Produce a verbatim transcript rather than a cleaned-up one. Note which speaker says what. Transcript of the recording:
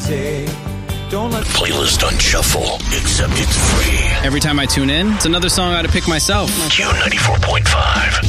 Speaker 1: say. Don't let
Speaker 2: Playlist on shuffle, except it's free.
Speaker 3: Every time I tune in, it's another song I ought to pick myself.
Speaker 2: Q ninety-four point five.